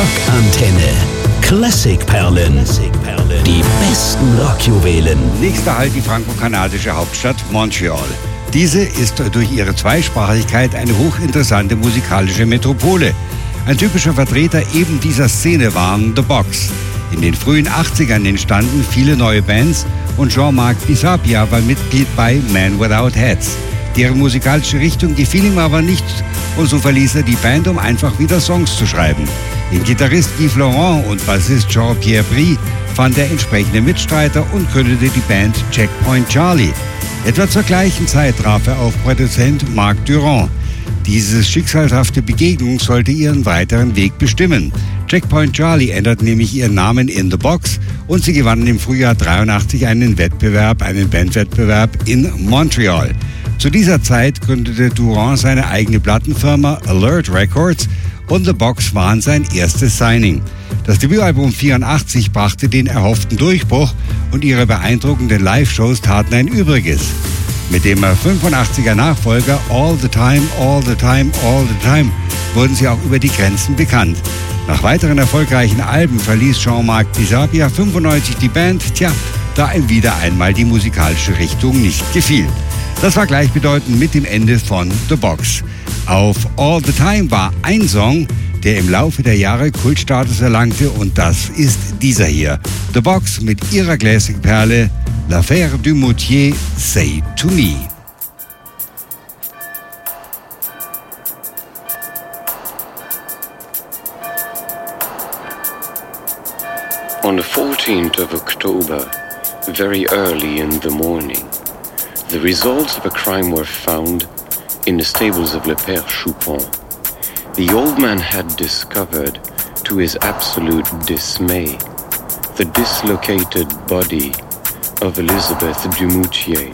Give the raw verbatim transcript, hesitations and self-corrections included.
Rockantenne. Klassikperlen. Die besten Rockjuwelen. Nächster Halt die franko-kanadische Hauptstadt Montreal. Diese ist durch ihre Zweisprachigkeit eine hochinteressante musikalische Metropole. Ein typischer Vertreter eben dieser Szene waren The Box. In den frühen achtzigern entstanden viele neue Bands und Jean-Marc Pisapia war Mitglied bei Man Without Hats. Deren musikalische Richtung gefiel ihm aber nicht und so verließ er die Band, um einfach wieder Songs zu schreiben. Den Gitarrist Guy Florent und Bassist Jean-Pierre Brie fand er entsprechende Mitstreiter und gründete die Band Checkpoint Charlie. Etwa zur gleichen Zeit traf er auf Produzent Marc Durand. Diese schicksalhafte Begegnung sollte ihren weiteren Weg bestimmen. Checkpoint Charlie änderte nämlich ihren Namen in The Box und sie gewannen im Frühjahr dreiundachtzig einen Wettbewerb, einen Bandwettbewerb in Montreal. Zu dieser Zeit gründete Durand seine eigene Plattenfirma Alert Records und The Box waren sein erstes Signing. Das Debütalbum vierundachtzig brachte den erhofften Durchbruch und ihre beeindruckenden Live-Shows taten ein Übriges. Mit dem fünfundachtziger Nachfolger All the Time, All the Time, All the Time wurden sie auch über die Grenzen bekannt. Nach weiteren erfolgreichen Alben verließ Jean-Marc Pisapia fünfundneunzig die Band, tja, da ihm wieder einmal die musikalische Richtung nicht gefiel. Das war gleichbedeutend mit dem Ende von The Box. Auf All the Time war ein Song, der im Laufe der Jahre Kultstatus erlangte und das ist dieser hier. The Box mit ihrer Classic-Perle L'Affaire du Moutier, Say to Me. On the fourteenth of October, very early in the morning, the results of a crime were found in the stables of Le Père Choupon. The old man had discovered, to his absolute dismay, the dislocated body of Elizabeth Dumoutier.